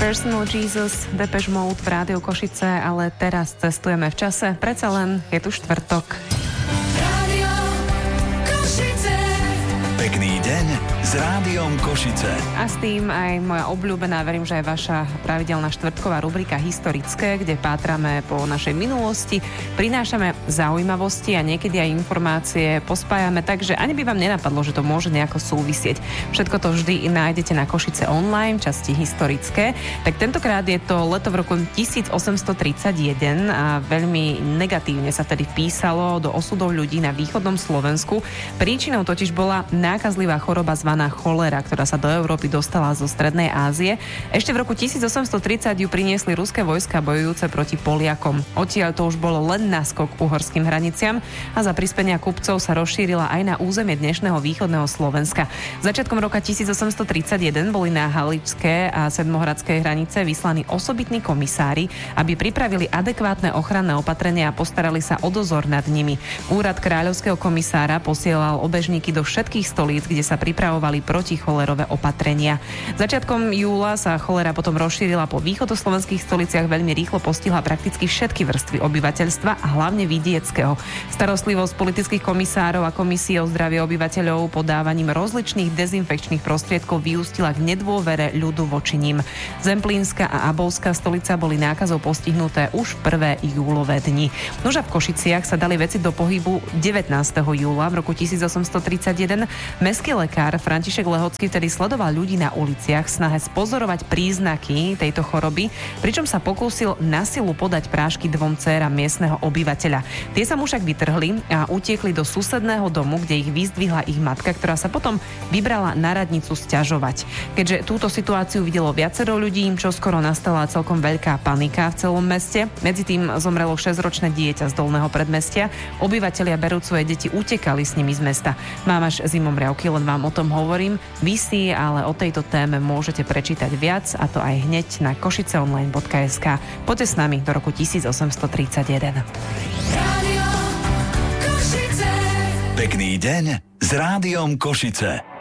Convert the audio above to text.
Personal Jesus, Depeche Mode v Rádiu Košice, ale teraz cestujeme v čase. Predsa len je tu štvrtok. Rádio Košice. Pekný deň s Rádiom Košice. A s tým aj moja obľúbená, verím, že aj vaša pravidelná štvrtková rubrika Historické, kde pátrame po našej minulosti, prinášame zaujímavosti a niekedy aj informácie pospájame, takže ani by vám nenapadlo, že to môže nejako súvisieť. Všetko to vždy nájdete na Košice online, časti Historické. Tak tentokrát je to leto v roku 1831 a veľmi negatívne sa tedy vpísalo do osudov ľudí na východnom Slovensku. Príčinou totiž bola nákazlivá choroba zvaná cholera, ktorá sa do Európy dostala zo Strednej Ázie. Ešte v roku 1830 ju priniesli ruské vojska bojujúce proti Poliakom. Odtiaľ to už bolo len náskok k uhorským hraniciam a za prispenia kupcov sa rozšírila aj na územie dnešného východného Slovenska. Začiatkom roka 1831 boli na haličské a sedmohradské hranice vyslaní osobitní komisári, aby pripravili adekvátne ochranné opatrenia a postarali sa o dozor nad nimi. Úrad kráľovského komisára posielal obežníky do všetkých stolíc, kde sa pripravovali proticholerové opatrenia. Začiatkom júla sa cholera potom rozšírila po východoslovenských stoliciach, veľmi rýchlo postihla prakticky všetky vrstvy obyvateľstva a hlavne vidieckého. Starostlivosť politických komisárov a komisie o zdravie obyvateľov podávaním rozličných dezinfekčných prostriedkov vyústila k nedôvere ľudu voči nim. Zemplínska a Abovská stolica boli nákazou postihnuté už v prvé júlové dni. Nož a v Košiciach sa dali veci do pohybu 19. júla v roku 1831. Mestský lekár František Lehocký vtedy sledoval ľudí na uliciach v snahe spozorovať príznaky tejto choroby, pričom sa pokúsil na silu podať prášky dvom dcéram miestneho obyvateľa. Tie sa mu však vytrhli a utiekli do susedného domu, kde ich vyzdvihla ich matka, ktorá sa potom vybrala na radnicu sťažovať. Keďže túto situáciu videlo viacero ľudí, čo skoro nastala celkom veľká panika v celom meste. Medzi tým zomrelo 6-ročné dieťa z Dolného predmestia. Obyvatelia berúc svoje deti utekali s nimi z mesta. Mám až zimomriavky, len vám o tom hovorím. Vy si ale o tejto téme môžete prečítať viac, a to aj hneď na košiceonline.sk. Poďte s nami do roku 1831. Rádio Košice. Pekný deň s Rádiom Košice.